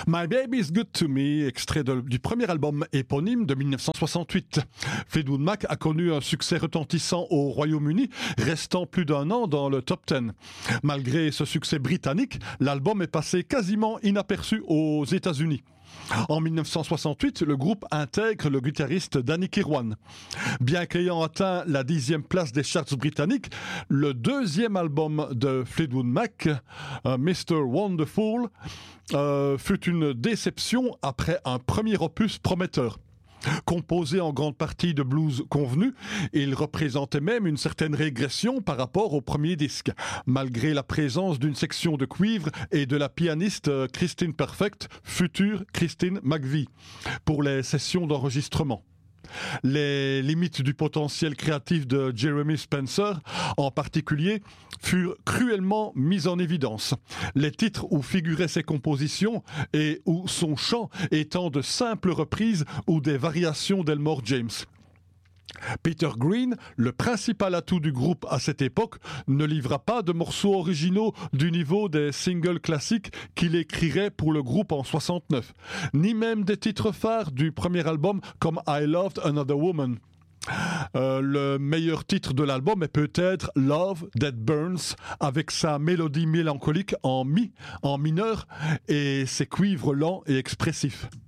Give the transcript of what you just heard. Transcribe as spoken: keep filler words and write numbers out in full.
My Baby's Good to Me, extrait de- du premier album éponyme de mille neuf cent soixante-huit. Fleetwood Mac a connu un succès retentissant au Royaume-Uni, restant plus d'un an dans le top dix. Malgré ce succès britannique, l'album est passé quasiment inaperçu aux États-Unis. En mille neuf cent soixante-huit, le groupe intègre le guitariste Danny Kirwan. Bien qu'ayant atteint la dixième place des charts britanniques, le deuxième album de Fleetwood Mac, euh, mister Wonderful, euh, fut une déception après un premier opus prometteur. Composé en grande partie de blues convenus, il représentait même une certaine régression par rapport au premier disque, malgré la présence d'une section de cuivre et de la pianiste Christine Perfect, future Christine McVie, pour les sessions d'enregistrement. Les limites du potentiel créatif de Jeremy Spencer, en particulier, furent cruellement mises en évidence. Les titres où figuraient ses compositions et où son chant étant de simples reprises ou des variations d'Elmore James. Peter Green, le principal atout du groupe à cette époque, ne livra pas de morceaux originaux du niveau des singles classiques qu'il écrirait pour le groupe en soixante-neuf, ni même des titres phares du premier album comme I Loved Another Woman. Euh, le meilleur titre de l'album est peut-être Love That Burns, avec sa mélodie mélancolique en mi, en mineur, et ses cuivres lents et expressifs.